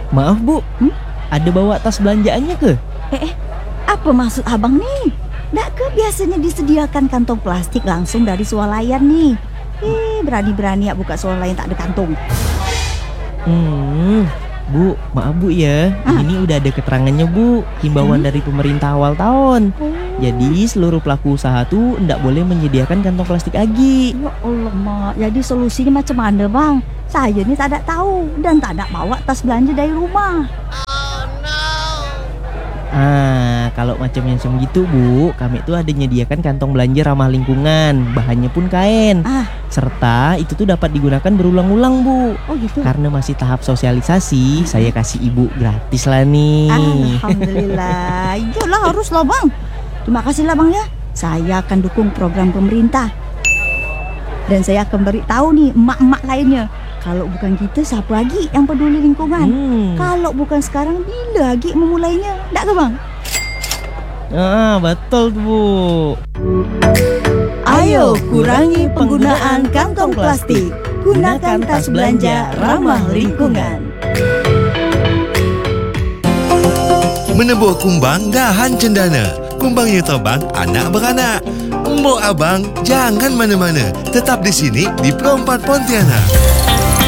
Maaf Bu, ada bawa tas belanjaannya ke? Apa maksud abang nih? Nggak ke biasanya disediakan kantong plastik langsung dari swalayan nih. Berani-berani ya buka swalayan tak ada kantong. Bu, maaf Bu ya, ini udah ada keterangannya Bu, himbauan dari pemerintah awal tahun. Jadi seluruh pelaku usaha tuh ndak boleh menyediakan kantong plastik lagi. Ya Allah mak, jadi solusinya macam mana bang? Saya ni tak ada tahu dan tak ada bawa tas belanja dari rumah. Kalau macam yang gitu Bu, kami tuh ada nyediakan kantong belanja ramah lingkungan, bahannya pun kain. Serta itu tuh dapat digunakan berulang-ulang Bu. Oh gitu. Karena masih tahap sosialisasi, saya kasih Ibu gratis lah nih. Alhamdulillah, iyalah haruslah bang. Terima kasih lah bang ya. Saya akan dukung program pemerintah. Dan saya akan beritahu nih emak-emak lainnya. Kalau bukan kita, siapa lagi yang peduli lingkungan? Kalau bukan sekarang, bila lagi memulainya? Tak ke bang? Betul tuh Bu. Ayo kurangi penggunaan kantong plastik. Gunakan tas belanja ramah lingkungan. Menebuh kumbang dahan cendana. Kumbangnya terbang anak beranak. Mbok abang jangan mana-mana. Tetap di sini di Pro 4 Pontianak.